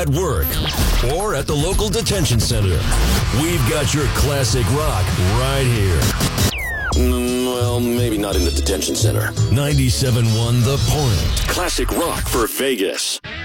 at work, or at the local detention center. We've got your classic rock right here. Well, maybe not in the detention center. 97.1 The Point. Classic rock for Vegas.